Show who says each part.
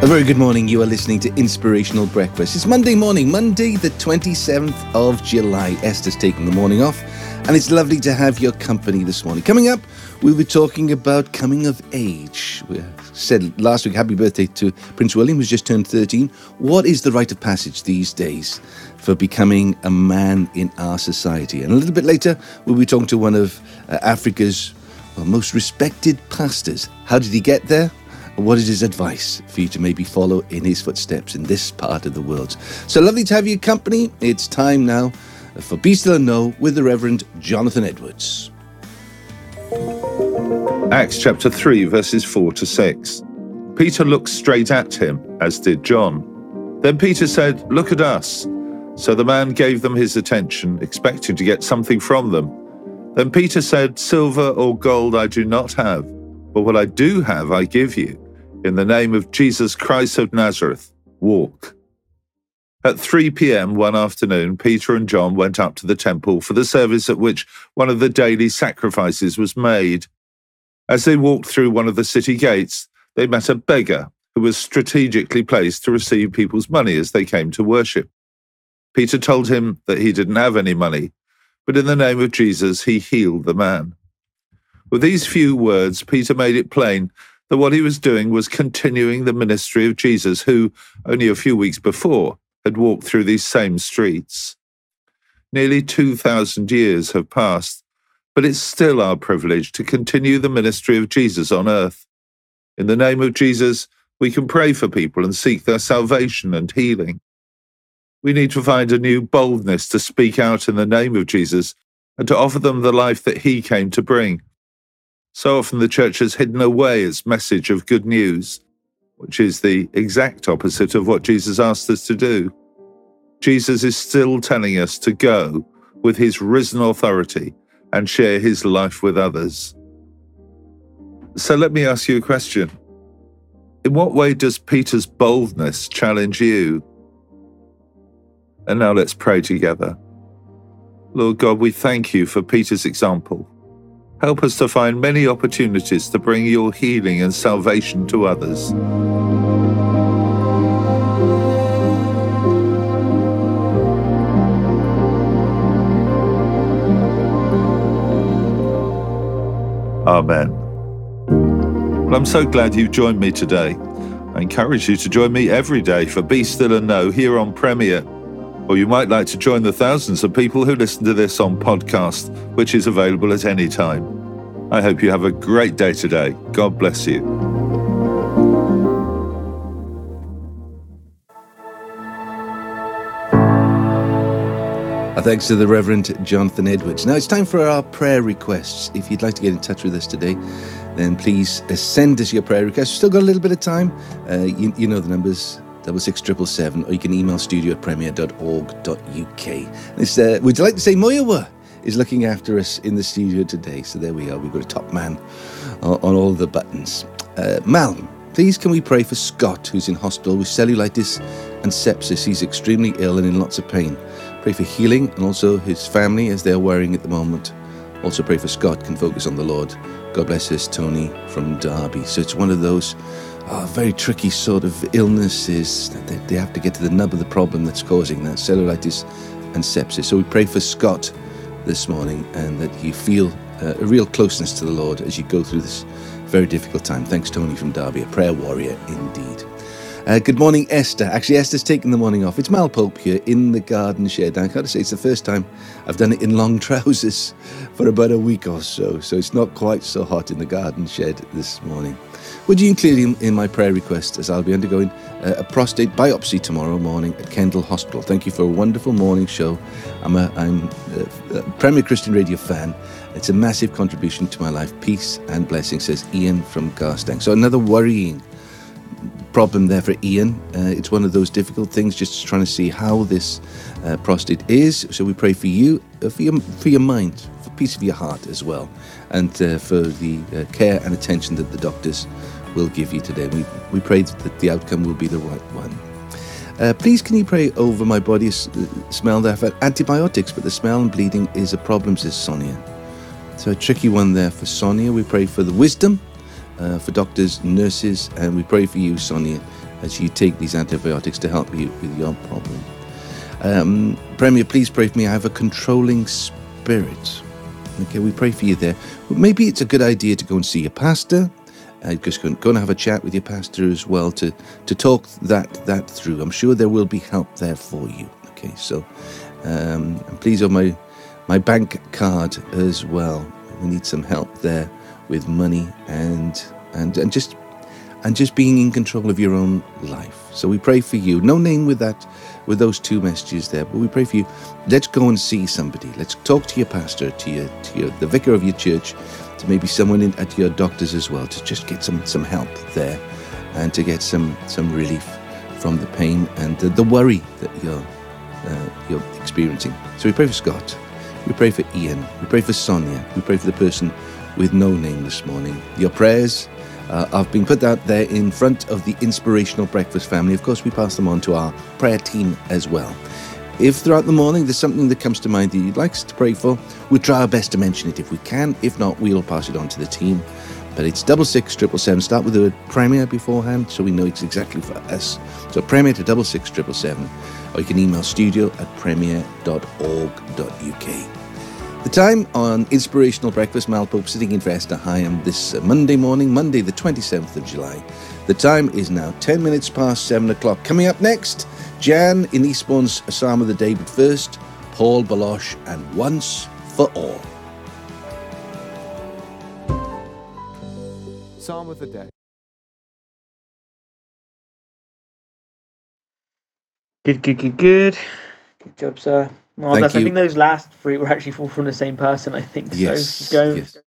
Speaker 1: A very good morning. You are listening to Inspirational Breakfast. It's Monday morning, Monday the 27th of July. Esther's taking the morning off, and it's lovely to have your company this morning. Coming up, we'll be talking about coming of age. We said last week, happy birthday to Prince William, who's just turned 13. What is the rite of passage these days for becoming a man in our society? And a little bit later, we'll be talking to one of Africa's most respected pastors. How did he get there? What is his advice for you to maybe follow in his footsteps in this part of the world? So lovely to have your company. It's time now for Be Still and Know with the Reverend Jonathan Edwards.
Speaker 2: Acts chapter 3, verses 4 to 6. Peter looked straight at him, as did John. Then Peter said, "Look at us." So the man gave them his attention, expecting to get something from them. Then Peter said, "Silver or gold I do not have, but what I do have I give you. In the name of Jesus Christ of Nazareth, walk." At 3 p.m. one afternoon, Peter and John went up to the temple for the service at which one of the daily sacrifices was made. As they walked through one of the city gates, they met a beggar who was strategically placed to receive people's money as they came to worship. Peter told him that he didn't have any money, but in the name of Jesus, he healed the man. With these few words, Peter made it plain that what he was doing was continuing the ministry of Jesus, who, only a few weeks before, had walked through these same streets. Nearly 2,000 years have passed, but it's still our privilege to continue the ministry of Jesus on earth. In the name of Jesus, we can pray for people and seek their salvation and healing. We need to find a new boldness to speak out in the name of Jesus and to offer them the life that he came to bring. So often the church has hidden away its message of good news, which is the exact opposite of what Jesus asked us to do. Jesus is still telling us to go with his risen authority and share his life with others. So let me ask you a question. In what way does Peter's boldness challenge you? And now let's pray together. Lord God, we thank you for Peter's example. Help us to find many opportunities to bring your healing and salvation to others. Amen. Well, I'm so glad you joined me today. I encourage you to join me every day for Be Still and Know here on Premier. Or you might like to join the thousands of people who listen to this on podcast, which is available at any time. I hope you have a great day today. God bless you.
Speaker 1: Thanks to the Reverend Jonathan Edwards. Now it's time for our prayer requests. If you'd like to get in touch with us today, then please send us your prayer requests. We've still got a little bit of time. You know the numbers. 66777, or you can email studio@premier.org.uk. We'd like to say Moyawa is looking after us in the studio today. So there we are. We've got a top man on all the buttons. Mal, please can we pray for Scott, who's in hospital with cellulitis and sepsis. He's extremely ill and in lots of pain. Pray for healing and also his family as they're worrying at the moment. Also pray for Scott can focus on the Lord. God bless us, Tony from Derby. So it's one of those very tricky sort of illnesses that they have to get to the nub of the problem that's causing that, cellulitis and sepsis. So we pray for Scott this morning and that you feel a real closeness to the Lord as you go through this very difficult time. Thanks, Tony from Derby, a prayer warrior indeed. Good morning, Esther. Actually, Esther's taking the morning off. It's Mal Pope here in the garden shed. I've got to say, it's the first time I've done it in long trousers for about a week or so. So it's not quite so hot in the garden shed this morning. Would you include him in my prayer request as I'll be undergoing a prostate biopsy tomorrow morning at Kendal Hospital. Thank you for a wonderful morning show. I'm a Premier Christian Radio fan. It's a massive contribution to my life. Peace and blessing, says Ian from Garstang. So another worrying problem there for Ian. It's one of those difficult things, just trying to see how this prostate is. So we pray for you, for your mind, for peace of your heart as well, and for the care and attention that the doctors will give you today. We pray that the outcome will be the right one. Please can you pray over my body's smell that I've had antibiotics, but the smell and bleeding is a problem, says Sonia. So a tricky one there for Sonia. We pray for the wisdom for doctors, nurses, and we pray for you, Sonia, as you take these antibiotics to help you with your problem. Premier, please pray for me. I have a controlling spirit. Okay, we pray for you there. Maybe it's a good idea to go and see your pastor. Just go and have a chat with your pastor as well to talk that through. I'm sure there will be help there for you. Okay, so and please on my bank card as well. We need some help there with money and just being in control of your own life. So we pray for you. No name with those two messages there, but we pray for you. Let's go and see somebody. Let's talk to your pastor, to the vicar of your church, to maybe someone at your doctor's as well, to just get some help there and to get some relief from the pain and the worry that you're experiencing. So we pray for Scott. We pray for Ian. We pray for Sonia. We pray for the person with no name this morning. Your prayers have been put out there in front of the Inspirational Breakfast family. Of course, we pass them on to our prayer team as well. If throughout the morning there's something that comes to mind that you'd like us to pray for, we'll try our best to mention it if we can. If not, we'll pass it on to the team. But it's 66777. Start with the word Premier beforehand so we know it's exactly for us. So Premier to 66777. Or you can email studio@premier.org.uk. The time on Inspirational Breakfast, Mal Pope sitting in for Esther Hyam this Monday morning, Monday the 27th of July. The time is now 10 minutes past 7 o'clock. Coming up next, Jan in Eastbourne's Psalm of the Day, but first, Paul Baloche and Once for All.
Speaker 3: Psalm of the Day.
Speaker 4: Good job, sir. Well,
Speaker 1: Thank
Speaker 4: I
Speaker 1: you.
Speaker 4: think those last three were actually from the same person, I think.
Speaker 1: Yes,
Speaker 4: So go.
Speaker 1: yes.